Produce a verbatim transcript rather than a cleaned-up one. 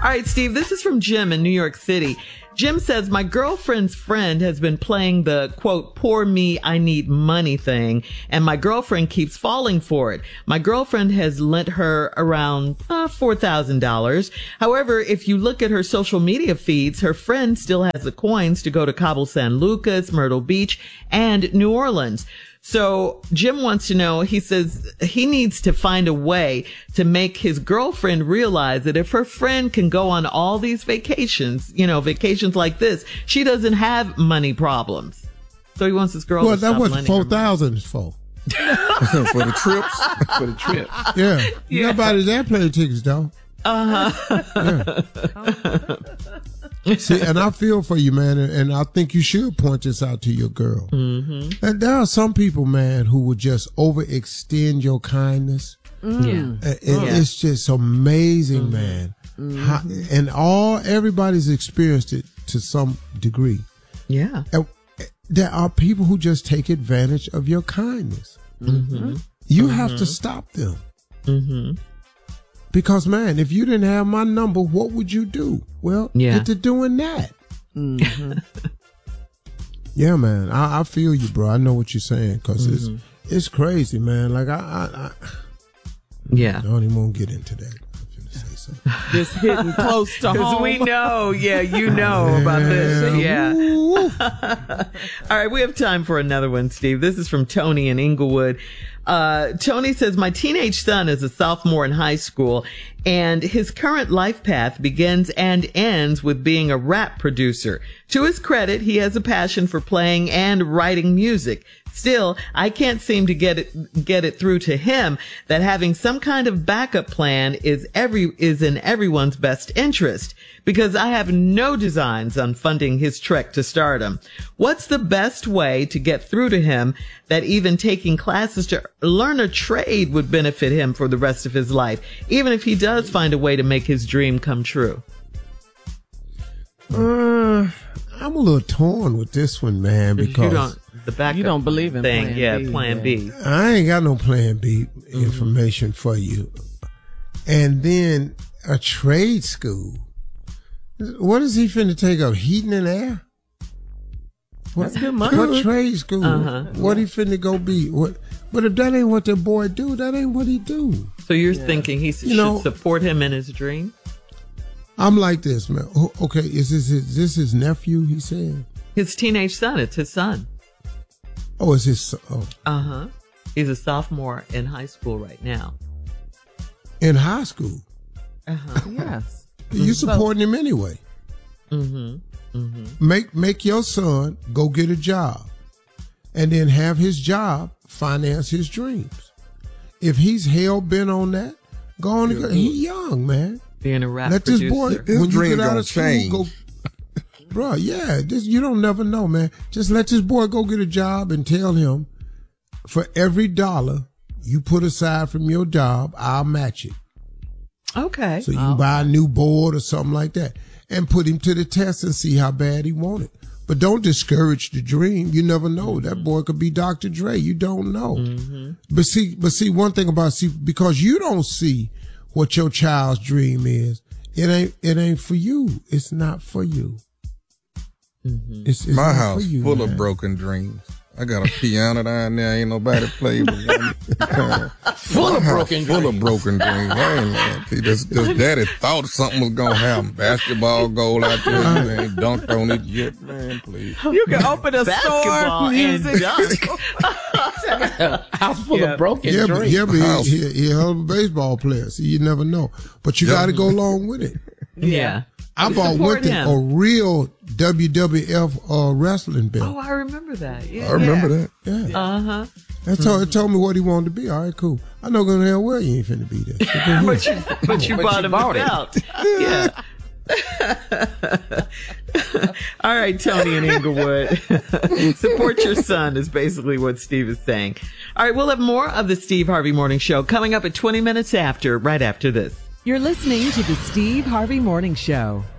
right, Steve, this is from Jim in New York City. Jim says, my girlfriend's friend has been playing the, quote, poor me, I need money thing, and my girlfriend keeps falling for it. My girlfriend has lent her around uh, four thousand dollars. However, if you look at her social media feeds, her friend still has the coins to go to Cabo San Lucas, Myrtle Beach, and New Orleans. So Jim wants to know, he says he needs to find a way to make his girlfriend realize that if her friend can go on all these vacations, you know, vacations like this, she doesn't have money problems. So he wants his girl well, to stop Well, lending that's what her four thousand is for. For the trips? For the trip. Yeah. You Yeah. got about his airplane tickets, though. Uh-huh. Yeah. See, and I feel for you, man, and, and I think you should point this out to your girl. Mm-hmm. And there are some people, man, who would just overextend your kindness. Mm. Yeah. And, and Yeah. it's just amazing, mm-hmm. man. Mm-hmm. How, and all everybody's experienced it to some degree. Yeah. And there are people who just take advantage of your kindness. Mm-hmm. You mm-hmm. have to stop them. Mm-hmm. Because, man, if you didn't have my number, what would you do? Well, yeah. get to doing that. Mm-hmm. Yeah, man. I, I feel you, bro. I know what you're saying because mm-hmm. it's it's crazy, man. Like, I, I, I yeah. I don't even want to get into that. I'm going to say something. Just hitting close to home. Because we know, yeah, you know yeah. about this. Yeah. All right, we have time for another one, Steve. This is from Tony in Inglewood. Uh, Tony says, my teenage son is a sophomore in high school, and his current life path begins and ends with being a rap producer. To his credit, he has a passion for playing and writing music. Still, I can't seem to get it, get it through to him that having some kind of backup plan is every, is in everyone's best interest, because I have no designs on funding his trek to stardom. What's the best way to get through to him that even taking classes to learn a trade would benefit him for the rest of his life, even if he does find a way to make his dream come true? Uh, I'm a little torn with this one, man, because you don't, the backup you don't believe in thing. plan yeah, B, plan yeah. B. I ain't got no plan B Mm-hmm. information for you. And then a trade school. What is he finna take up? Heating and air? What, That's good money. What trade school? Uh-huh. What he finna go be? What? But if that ain't what the boy do, that ain't what he do. So you're yeah. thinking he should you know, support him in his dream? I'm like this, man. Okay, is this his, is this his nephew, he said? His teenage son. It's his son. Oh, it's his son. Oh. Uh-huh. He's a sophomore in high school right now. In high school? Uh-huh. Yes. You supporting him anyway. Mm-hmm. Mm-hmm. Make make your son go get a job and then have his job finance his dreams. If he's hell bent on that, go on and go. He's young, man. Being a rap Let producer. this boy, His when you dream get out gonna of school, change. go, bro. Yeah, this, you don't never know, man. Just let this boy go get a job and tell him, for every dollar you put aside from your job, I'll match it. Okay. So you oh. can buy a new board or something like that, and put him to the test and see how bad he want it. But don't discourage the dream. You never know. Mm-hmm. That boy could be Doctor Dre. You don't know. Mm-hmm. But see, but see, one thing about see, because you don't see what your child's dream is, it ain't, it ain't for you. It's not for you. Mm-hmm. It's, it's My not house for you, full man. of broken dreams. I got a piano down there. Ain't nobody play with me. Full of broken Full dreams. of broken dreams. I ain't lying. See, this, this daddy thought something was going to happen. Basketball goal out there. You ain't dunked on it yet, man, please. You can open a Basketball store, music. and dunk. House full Yeah. of broken Yeah, but, dreams. yeah, but House. he, he, he a hell of a baseball player. See, you never know. But you Yeah. got to go along with it. Yeah. I bought Support with it him. a real W W F uh, wrestling belt. Oh, I remember that. Yeah. I remember that. Yeah. Uh-huh. That told, it told me what he wanted to be. All right, cool. I know going to hell well you ain't finna be there. But you, but you But bought you him bought the it. belt. Yeah. All right, Tony in Inglewood. Support your son is basically what Steve is saying. All right, we'll have more of the Steve Harvey Morning Show coming up at twenty minutes after, right after this. You're listening to the Steve Harvey Morning Show.